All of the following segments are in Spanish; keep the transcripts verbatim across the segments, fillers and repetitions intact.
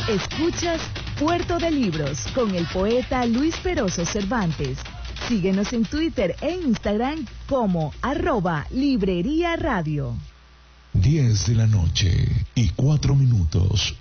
Escuchas Puerto de Libros con el poeta Luis Peroso Cervantes. Síguenos en Twitter e Instagram como arroba Librería Radio. diez de la noche y cuatro minutos.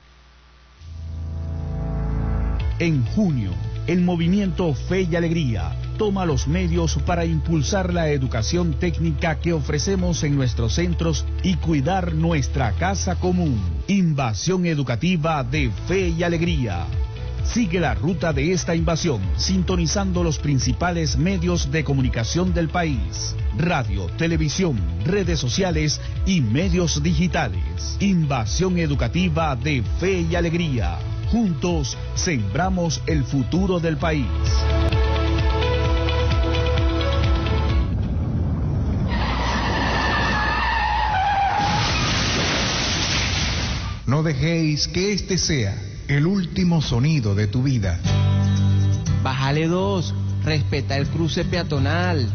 En junio, el movimiento Fe y Alegría toma los medios para impulsar la educación técnica que ofrecemos en nuestros centros y cuidar nuestra casa común. Invasión educativa de Fe y Alegría. Sigue la ruta de esta invasión, sintonizando los principales medios de comunicación del país: radio, televisión, redes sociales y medios digitales. Invasión educativa de Fe y Alegría. Juntos sembramos el futuro del país. No dejéis que este sea el último sonido de tu vida. Bájale dos, respeta el cruce peatonal.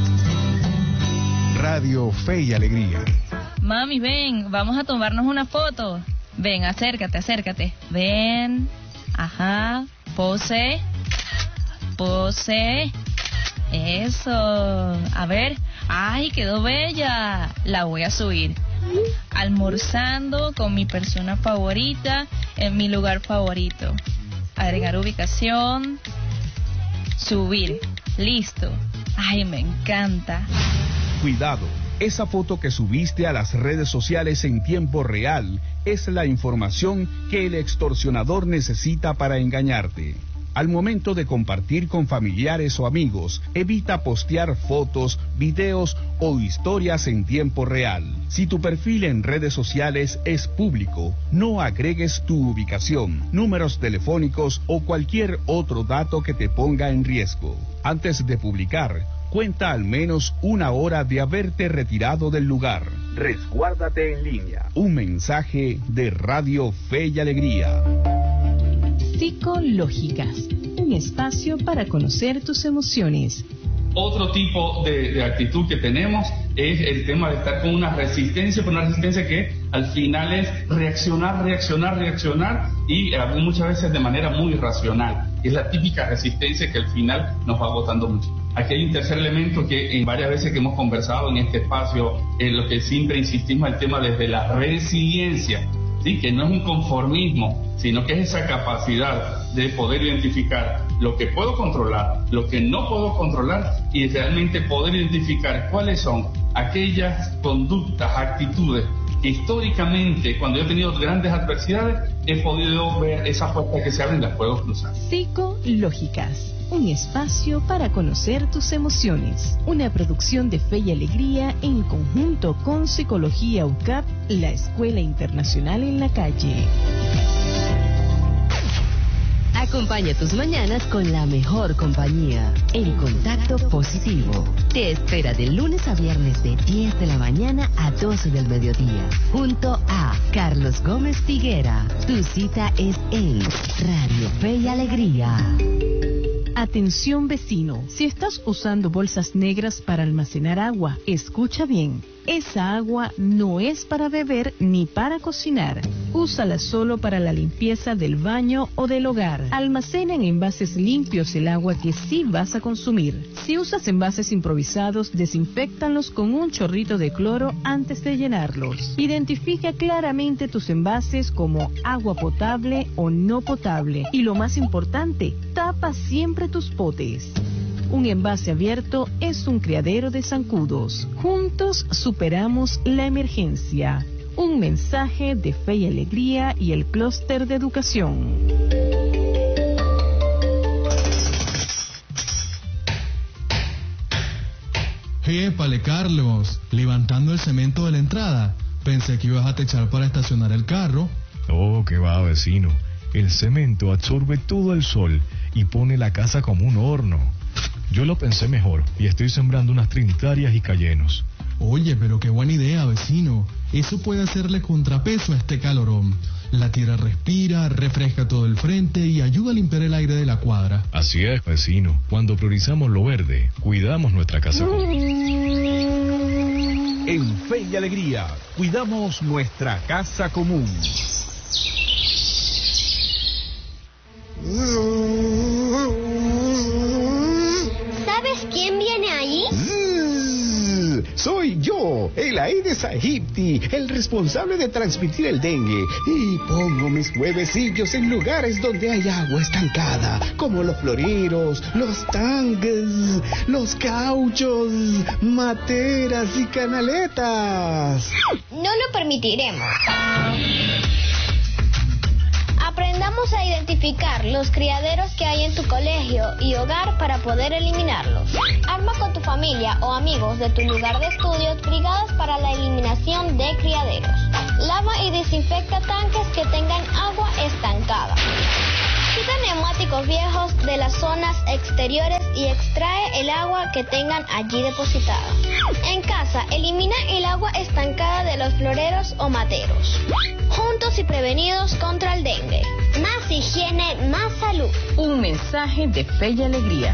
Radio Fe y Alegría. Mami, ven, vamos a tomarnos una foto. Ven, acércate, acércate. Ven. Ajá. Pose. Pose. Eso. A ver. Ay, quedó bella. La voy a subir. Almorzando con mi persona favorita en mi lugar favorito. Agregar ubicación. Subir. Listo. Ay, me encanta. Cuidado. Esa foto que subiste a las redes sociales en tiempo real es la información que el extorsionador necesita para engañarte. Al momento de compartir con familiares o amigos, evita postear fotos, videos o historias en tiempo real. Si tu perfil en redes sociales es público, no agregues tu ubicación, números telefónicos o cualquier otro dato que te ponga en riesgo. Antes de publicar, cuenta al menos una hora de haberte retirado del lugar. Resguárdate en línea. Un mensaje de Radio Fe y Alegría. Psicológicas, un espacio para conocer tus emociones. Otro tipo de, de actitud que tenemos es el tema de estar con una resistencia, pero una resistencia que al final es reaccionar, reaccionar, reaccionar y eh, muchas veces de manera muy irracional. Es la típica resistencia que al final nos va agotando mucho. Aquí hay un tercer elemento que en varias veces que hemos conversado en este espacio, en lo que siempre insistimos, el tema desde la resiliencia, ¿sí? Que no es un conformismo, sino que es esa capacidad de poder identificar lo que puedo controlar, lo que no puedo controlar y realmente poder identificar cuáles son aquellas conductas, actitudes que históricamente, cuando yo he tenido grandes adversidades, he podido ver esas puertas que se abren y las puedo cruzar. Psicológicas, un espacio para conocer tus emociones. Una producción de Fe y Alegría en conjunto con Psicología U C A P, la Escuela Internacional en la Calle. Acompaña tus mañanas con la mejor compañía. En Contacto Positivo. Te espera de lunes a viernes de diez de la mañana a doce del mediodía. Junto a Carlos Gómez Figuera. Tu cita es en Radio Fe y Alegría. Atención vecino, si estás usando bolsas negras para almacenar agua, escucha bien. Esa agua no es para beber ni para cocinar. Úsala solo para la limpieza del baño o del hogar. Almacena en envases limpios el agua que sí vas a consumir. Si usas envases improvisados, desinféctalos con un chorrito de cloro antes de llenarlos. Identifica claramente tus envases como agua potable o no potable. Y lo más importante, tapa siempre tus potes. Un envase abierto es un criadero de zancudos. Juntos superamos la emergencia. Un mensaje de Fe y Alegría y el Clúster de Educación. Épale, Carlos, levantando el cemento de la entrada. Pensé que ibas a techar para estacionar el carro. Oh, qué va, vecino. El cemento absorbe todo el sol y pone la casa como un horno. Yo lo pensé mejor y estoy sembrando unas trinitarias y cayenos. Oye, pero qué buena idea, vecino. Eso puede hacerle contrapeso a este calorón. La tierra respira, refresca todo el frente y ayuda a limpiar el aire de la cuadra. Así es, vecino. Cuando priorizamos lo verde, cuidamos nuestra casa común. En Fe y Alegría, cuidamos nuestra casa común. Soy la Aedes aegypti, el responsable de transmitir el dengue. Y pongo mis huevecillos en lugares donde hay agua estancada, como los floreros, los tanques, los cauchos, materas y canaletas. No lo permitiremos. Aprendamos a identificar los criaderos que hay en tu colegio y hogar para poder eliminarlos. Arma con tu familia o amigos de tu lugar de estudios brigadas para la eliminación de criaderos. Lava y desinfecta tanques que tengan agua estancada. Quita neumáticos viejos de las zonas exteriores y extrae el agua que tengan allí depositada. En casa, elimina el agua estancada de los floreros o materos. Juntos y prevenidos contra el dengue. Más higiene, más salud. Un mensaje de fe y alegría.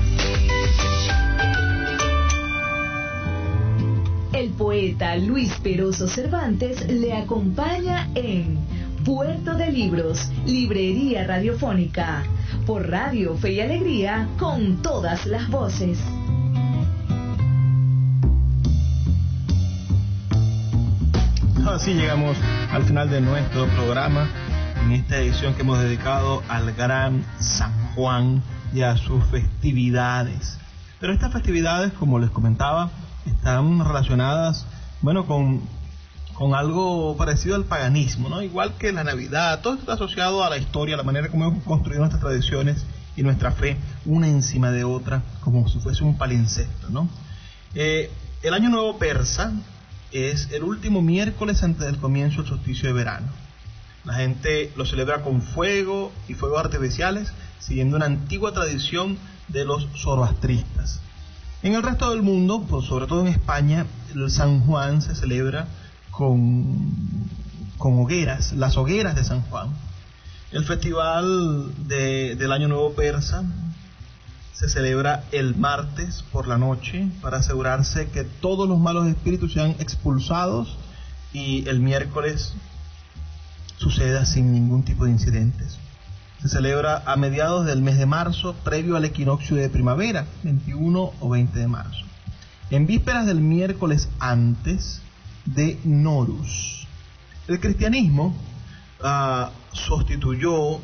El poeta Luis Peroso Cervantes le acompaña en Puerto de Libros, Librería Radiofónica, por Radio Fe y Alegría, con todas las voces. Así llegamos al final de nuestro programa, en esta edición que hemos dedicado al gran San Juan y a sus festividades. Pero estas festividades, como les comentaba, están relacionadas, bueno, con, con algo parecido al paganismo, ¿no? Igual que la Navidad, todo está asociado a la historia, a la manera como hemos construido nuestras tradiciones y nuestra fe, una encima de otra, como si fuese un palimpsesto, ¿no? Eh, el Año Nuevo Persa es el último miércoles antes del comienzo del solsticio de verano. La gente lo celebra con fuego y fuegos artificiales, siguiendo una antigua tradición de los zoroastristas. En el resto del mundo, pues sobre todo en España, el San Juan se celebra con, con hogueras, las hogueras de San Juan. El festival de, del Año Nuevo Persa se celebra el martes por la noche para asegurarse que todos los malos espíritus sean expulsados y el miércoles suceda sin ningún tipo de incidentes. Se celebra a mediados del mes de marzo, previo al equinoccio de primavera, veintiuno o veinte de marzo. En vísperas del miércoles antes de Norus. El cristianismo uh, sustituyó,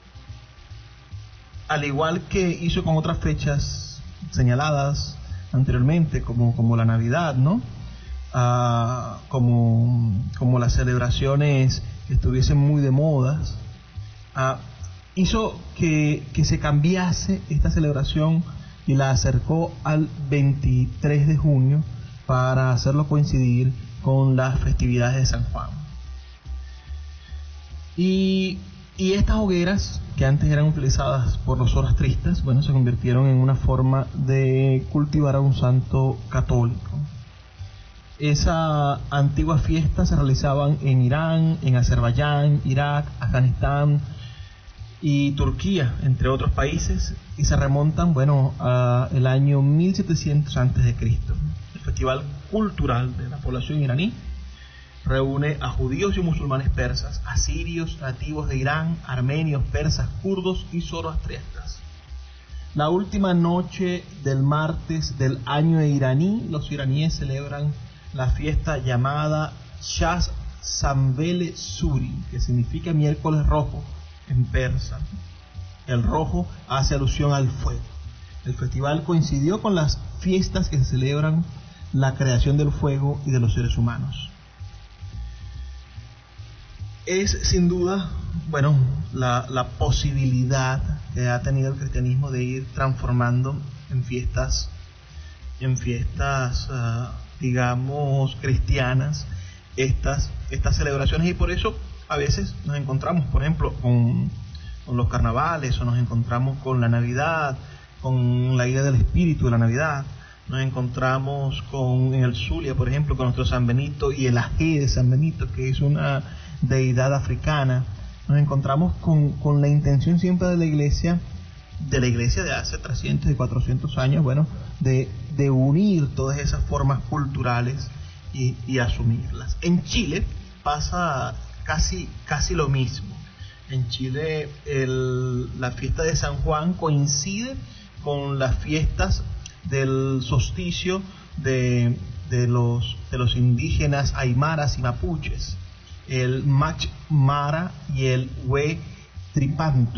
al igual que hizo con otras fechas señaladas anteriormente, como, como la Navidad, ¿no? Uh, como, como las celebraciones que estuviesen muy de moda, uh, hizo que, que se cambiase esta celebración y la acercó al veintitrés de junio para hacerlo coincidir con las festividades de San Juan. Y, y estas hogueras, que antes eran utilizadas por los zoroastristas, bueno, se convirtieron en una forma de cultivar a un santo católico. Esa antigua fiesta se realizaban en Irán, en Azerbaiyán, Irak, Afganistán y Turquía, entre otros países, y se remontan, bueno, al año mil setecientos antes de Cristo. El festival cultural de la población iraní reúne a judíos y musulmanes persas, asirios, nativos de Irán, armenios, persas, kurdos y zoroastristas. La última noche del martes del año iraní, los iraníes celebran la fiesta llamada Shaz Sambele Suri, que significa miércoles rojo en persa. El rojo hace alusión al fuego. El festival coincidió con las fiestas que se celebran la creación del fuego y de los seres humanos. Es sin duda, bueno, la, la posibilidad que ha tenido el cristianismo de ir transformando en fiestas, en fiestas, uh, digamos, cristianas, estas, estas celebraciones, y por eso a veces nos encontramos, por ejemplo, con, con los carnavales, o nos encontramos con la Navidad, con la idea del espíritu de la Navidad. Nos encontramos con, en el Zulia, por ejemplo, con nuestro San Benito y el ají de San Benito, que es una deidad africana. Nos encontramos con, con la intención siempre de la iglesia, de la iglesia de hace trescientos y cuatrocientos años, bueno, de, de unir todas esas formas culturales y, y asumirlas. En Chile pasa casi, casi lo mismo. En Chile el, la fiesta de San Juan coincide con las fiestas del solsticio de, de los, de los indígenas aymaras y mapuches, el Mach Mara y el We Tripantu.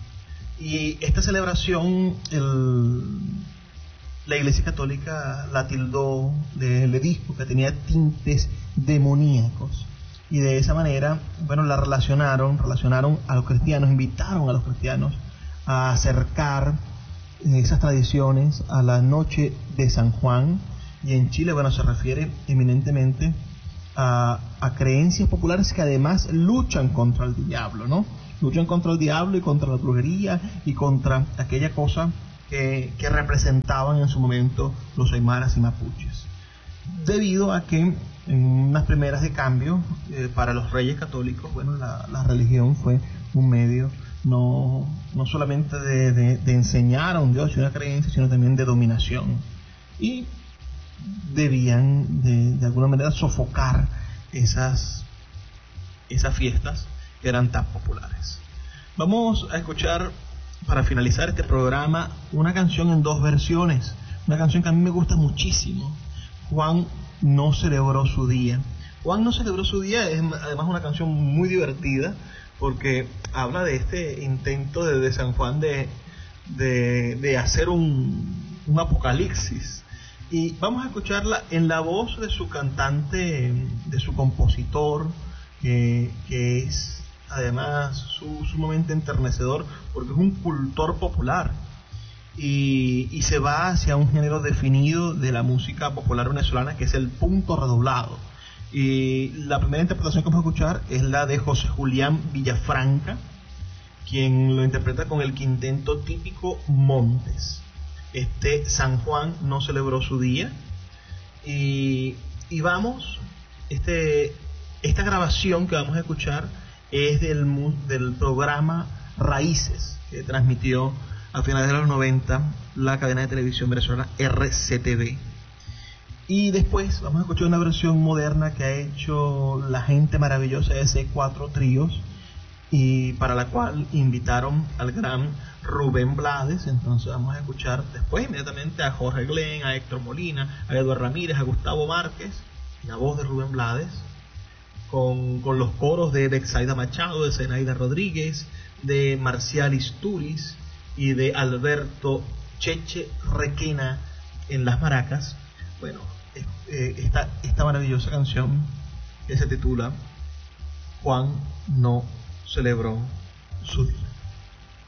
Y esta celebración el, la Iglesia Católica la tildó, le, le dijo que tenía tintes demoníacos, y de esa manera, bueno, la relacionaron, relacionaron a los cristianos, invitaron a los cristianos a acercar esas tradiciones a la noche de San Juan. Y en Chile, bueno, se refiere eminentemente a, a creencias populares que además luchan contra el diablo, ¿no? Luchan contra el diablo y contra la brujería y contra aquella cosa que, que representaban en su momento los aymaras y mapuches. Debido a que en unas primeras de cambio, eh, para los reyes católicos, bueno, la, la religión fue un medio no, no solamente de, de, de enseñar a un Dios y una creencia, sino también de dominación. Y debían de, de alguna manera sofocar esas, esas fiestas que eran tan populares. Vamos a escuchar, para finalizar este programa, una canción en dos versiones, una canción que a mí me gusta muchísimo. Juan no celebró su día. Juan no celebró su día es además una canción muy divertida, porque habla de este intento de, de San Juan de, de, de hacer un, un apocalipsis. Y vamos a escucharla en la voz de su cantante, de su compositor, que, que es además su, sumamente enternecedor, porque es un cultor popular y, y se va hacia un género definido de la música popular venezolana, que es el punto redoblado. Y la primera interpretación que vamos a escuchar es la de José Julián Villafranca, quien lo interpreta con el quinteto típico Montes. Este San Juan no celebró su día. Y, y vamos, este, esta grabación que vamos a escuchar es del, del programa Raíces, que transmitió a finales de los noventa la cadena de televisión venezolana R C T V. Y después vamos a escuchar una versión moderna que ha hecho la gente maravillosa de C cuatro Tríos, y para la cual invitaron al gran Rubén Blades. Entonces vamos a escuchar después inmediatamente a Jorge Glenn, a Héctor Molina, a Eduardo Ramírez, a Gustavo Márquez, la voz de Rubén Blades, con, con los coros de Bexaida Machado, de Zenaida Rodríguez, de Marcial Isturiz y de Alberto Cheche Requena en las maracas. Bueno, eh, esta, esta maravillosa canción que se titula Juan no celebró su día.